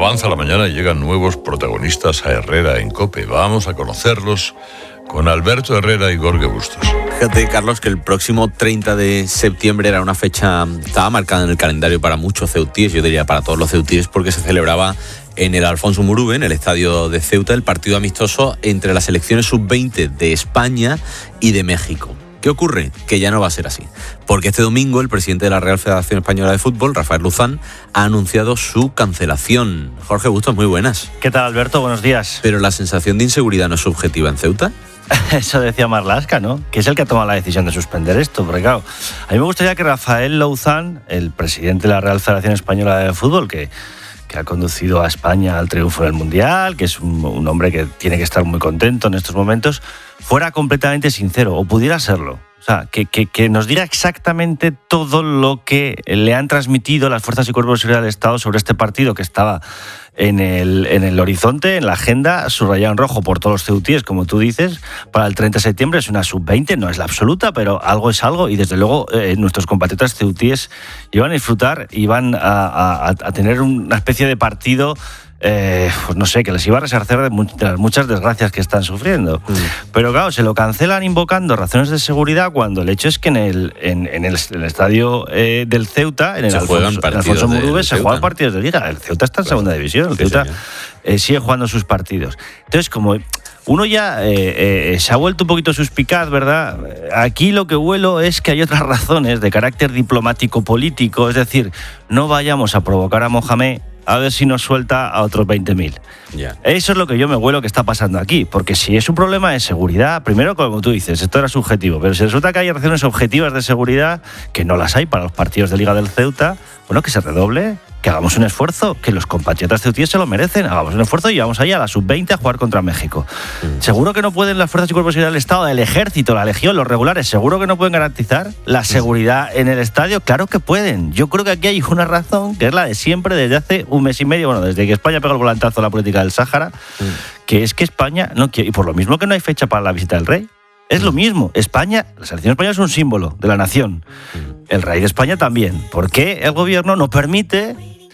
Avanza la mañana y llegan nuevos protagonistas a Herrera en COPE. Vamos a conocerlos con Alberto Herrera y Jorge Bustos. Fíjate, Carlos, que el próximo 30 de septiembre era una fecha, estaba marcada en el calendario para muchos ceutíes, yo diría para todos los ceutíes, porque se celebraba en el Alfonso Murube, en el estadio de Ceuta, el partido amistoso entre las selecciones sub-20 de España y de México. ¿Qué ocurre? Que ya no va a ser así. Porque este domingo el presidente de la Real Federación Española de Fútbol, Rafael Luzán, ha anunciado su cancelación. Jorge Bustos, muy buenas. ¿Qué tal, Alberto? Buenos días. Pero la sensación de inseguridad no es subjetiva en Ceuta. Eso decía Marlaska, ¿no? Que es el que ha tomado la decisión de suspender esto. Porque claro, a mí me gustaría que Rafael Luzán, el presidente de la Real Federación Española de Fútbol, que ha conducido a España al triunfo en el Mundial, que es un hombre que tiene que estar muy contento en estos momentos, fuera completamente sincero, o pudiera serlo. O sea, que nos diga exactamente todo lo que le han transmitido las fuerzas y cuerpos de seguridad del Estado sobre este partido que estaba en el horizonte, en la agenda, subrayado en rojo por todos los ceutíes, como tú dices, para el 30 de septiembre. Es una sub-20, no es la absoluta, pero algo es algo, y desde luego nuestros compatriotas ceutíes iban a disfrutar, iban a tener una especie de partido, pues no sé, que les iba a resarcer de las muchas desgracias que están sufriendo. Pero claro, se lo cancelan invocando razones de seguridad, cuando el hecho es que en el estadio del Ceuta, en el Alfonso Murube, se juegan partidos de liga. El Ceuta está en segunda división, el Ceuta sigue jugando sus partidos. Entonces, como uno ya se ha vuelto un poquito suspicaz, ¿verdad? Aquí lo que huelo es que hay otras razones de carácter diplomático-político, es decir, no vayamos a provocar a Mohamed a ver si nos suelta a otros 20.000. Yeah. Eso es lo que yo me huelo que está pasando aquí, porque si es un problema de seguridad, primero, como tú dices, esto era subjetivo, pero si resulta que hay razones objetivas de seguridad, que no las hay para los partidos de Liga del Ceuta, bueno, que se redoble, que hagamos un esfuerzo, que los compatriotas ceutíes se lo merecen, hagamos un esfuerzo y vamos allá a la sub-20 a jugar contra México. Seguro que no pueden las fuerzas y cuerpos de seguridad del Estado, el ejército, la legión, los regulares, seguro que no pueden garantizar la seguridad en el estadio. Claro que pueden. Yo creo que aquí hay una razón, que es la de siempre, desde hace un mes y medio, bueno, desde que España pegó el volantazo a la política del Sáhara, que es que España no quiere, y por lo mismo que no hay fecha para la visita del rey. Es lo mismo. España, la selección española es un símbolo de la nación. El rey de España también. ¿Por qué el gobierno no permite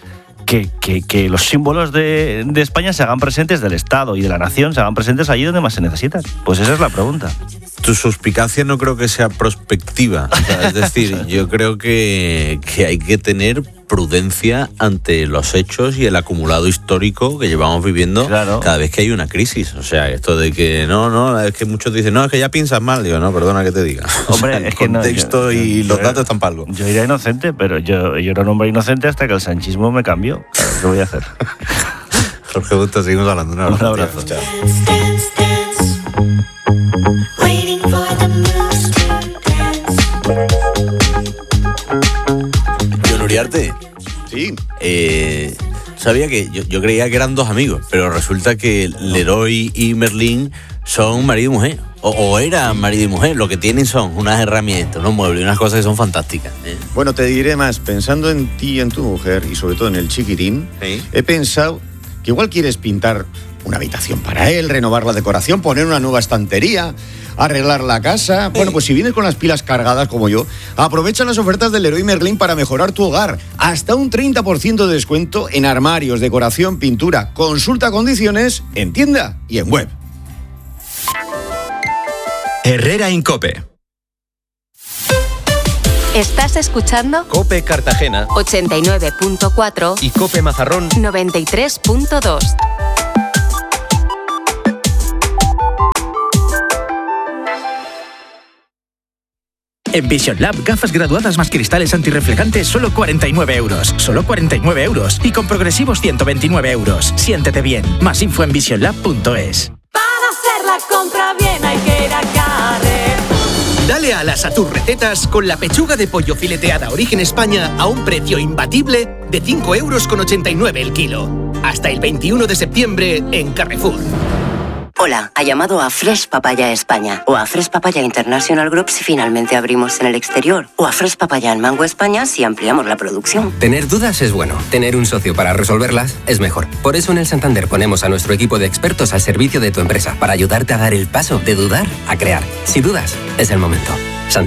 que los símbolos de España se hagan presentes, del Estado y de la nación, se hagan presentes allí donde más se necesitan? Pues esa es la pregunta. Tu suspicacia no creo que sea prospectiva. O sea, es decir, yo creo que hay que tener prudencia ante los hechos y el acumulado histórico que llevamos viviendo cada vez que hay una crisis. O sea, esto de que es que muchos dicen, no, es que ya piensas mal. Digo, no, perdona que te diga. Hombre, o sea, es que el contexto y los datos están para algo. Yo era inocente, pero yo era un hombre inocente hasta que el sanchismo me cambió. Claro, ¿qué voy a hacer? Jorge Bustos, seguimos hablando. Un abrazo. Chao. Uriarte. Sí. Sabía que yo creía que eran dos amigos, pero resulta que Leroy y Merlín son marido y mujer. O eran marido y mujer. Lo que tienen son unas herramientas, unos muebles y unas cosas que son fantásticas. Bueno, te diré más. Pensando en ti y en tu mujer, y sobre todo en el chiquitín, he pensado que igual quieres pintar una habitación para él, renovar la decoración, poner una nueva estantería, arreglar la casa. Bueno, pues si vienes con las pilas cargadas como yo, aprovecha las ofertas del Leroy Merlin para mejorar tu hogar. Hasta un 30% de descuento en armarios, decoración, pintura. Consulta condiciones en tienda y en web. Herrera en COPE. Estás escuchando COPE Cartagena 89.4 y COPE Mazarrón 93.2. En Vision Lab, gafas graduadas más cristales antirreflejantes, solo 49 euros. Solo 49 euros. Y con progresivos 129 euros. Siéntete bien. Más info en visionlab.es. Para hacer la compra bien hay que ir a Carrefour. Dale alas a tus recetas con la pechuga de pollo fileteada Origen España a un precio imbatible de 5,89 € el kilo. Hasta el 21 de septiembre en Carrefour. Hola, ha llamado a Fresh Papaya España o a Fresh Papaya International Group si finalmente abrimos en el exterior o a Fresh Papaya en Mango España si ampliamos la producción. Tener dudas es bueno, tener un socio para resolverlas es mejor. Por eso en el Santander ponemos a nuestro equipo de expertos al servicio de tu empresa para ayudarte a dar el paso de dudar a crear. Si dudas, es el momento. Santander.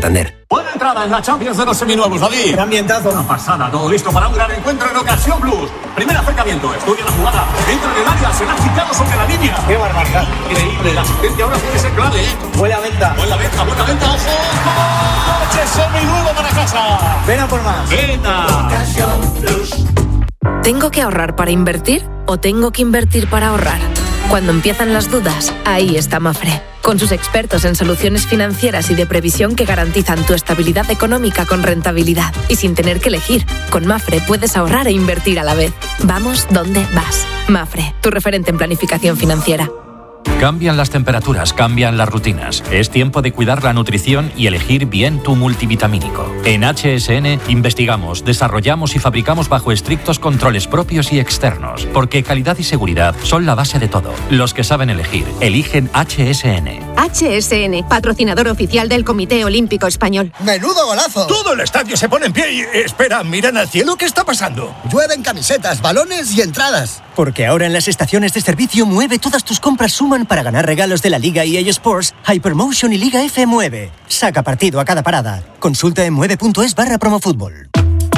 Buena entrada en la Champions de los seminuevos, David. Qué ambientazo. Una pasada, todo listo para un gran encuentro en Ocasión Plus. Primer acercamiento, estudia la jugada. Entra en el área, será quitado sobre la línea. Qué barbaridad. Increíble, la asistencia ahora puede ser clave, ¿eh? Buena venta. Buena venta, ojo. ¡Coche seminuevo para casa! Ven a por más. ¡Venta! Ocasión Plus. ¿Tengo que ahorrar para invertir o tengo que invertir para ahorrar? Cuando empiezan las dudas, ahí está Mafre, con sus expertos en soluciones financieras y de previsión que garantizan tu estabilidad económica con rentabilidad y sin tener que elegir. Con Mafre puedes ahorrar e invertir a la vez. Vamos donde vas. Mafre, tu referente en planificación financiera. Cambian las temperaturas, cambian las rutinas. Es tiempo de cuidar la nutrición y elegir bien tu multivitamínico. En HSN investigamos, desarrollamos y fabricamos bajo estrictos controles propios y externos, porque calidad y seguridad son la base de todo. Los que saben elegir, eligen HSN. HSN, patrocinador oficial del Comité Olímpico Español. ¡Menudo golazo! Todo el estadio se pone en pie y... Espera, miran al cielo, ¿qué está pasando? Llueven camisetas, balones y entradas. Porque ahora en las estaciones de servicio Mueve todas tus compras suman para ganar regalos de la Liga EA Sports, Hypermotion y Liga F Mueve. Saca partido a cada parada. Consulta en mueve.es/promofútbol.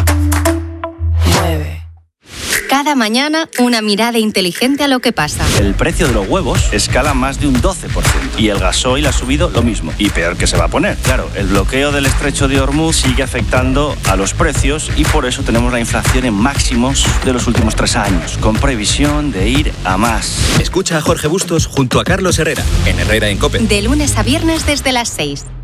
Cada mañana, una mirada inteligente a lo que pasa. El precio de los huevos escala más de un 12%. Y el gasoil ha subido lo mismo. Y peor que se va a poner. Claro, el bloqueo del estrecho de Hormuz sigue afectando a los precios y por eso tenemos la inflación en máximos de los últimos 3 años, con previsión de ir a más. Escucha a Jorge Bustos junto a Carlos Herrera, en Herrera en COPE. De lunes a viernes desde las 6.